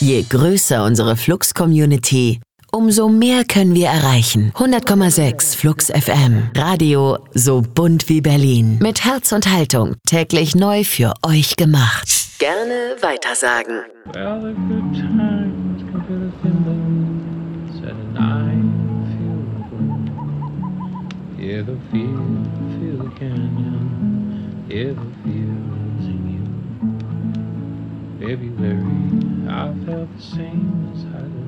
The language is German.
Je größer unsere Flux-Community, umso mehr können wir erreichen. 100,6 Flux FM. Radio so bunt wie Berlin. Mit Herz und Haltung. Täglich neu für euch gemacht. Gerne weitersagen. Well, the good times can feel the feelings at a night feel good. Yeah, the feel the canyon. Yeah, the feel's in you. February, I felt the same as I did.